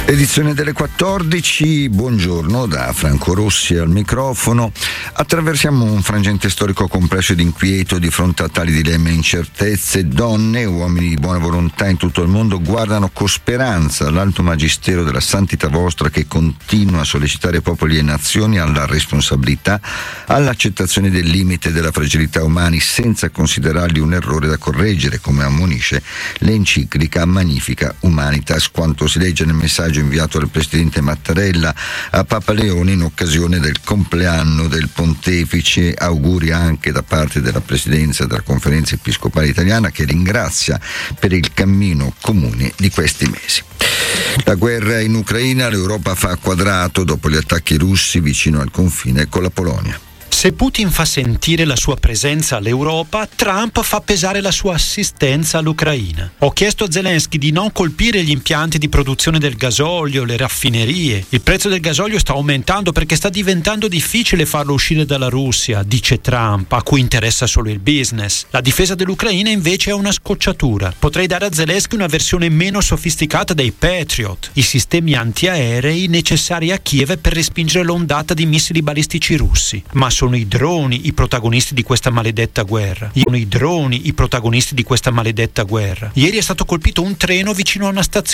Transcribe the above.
Edizione delle 14, buongiorno da Franco Rossi al microfono. Attraversiamo un frangente storico complesso ed inquieto di fronte a tali dilemmi e incertezze. Donne e uomini di buona volontà in tutto il mondo guardano con speranza all'alto magistero della Santità Vostra, che continua a sollecitare popoli e nazioni alla responsabilità, all'accettazione del limite della fragilità umani senza considerarli un errore da correggere, come ammonisce l'enciclica Magnifica Humanitas, quanto si legge nel messaggio inviato dal Presidente Mattarella a Papa Leone in occasione del compleanno del Pontefice. Auguri anche da parte della Presidenza della Conferenza Episcopale Italiana, che ringrazia per il cammino comune di questi mesi. La guerra in Ucraina, l'Europa fa quadrato dopo gli attacchi russi vicino al confine con la Polonia. Se Putin fa sentire la sua presenza all'Europa, Trump fa pesare la sua assistenza all'Ucraina. Ho chiesto a Zelensky di non colpire gli impianti di produzione del gasolio, le raffinerie. Il prezzo del gasolio sta aumentando perché sta diventando difficile farlo uscire dalla Russia, dice Trump, a cui interessa solo il business. La difesa dell'Ucraina invece è una scocciatura. Potrei dare a Zelensky una versione meno sofisticata dei Patriot, i sistemi antiaerei necessari a Kiev per respingere l'ondata di missili balistici russi. Ma sono i droni i protagonisti di questa maledetta guerra. Ieri è stato colpito un treno vicino a una stazione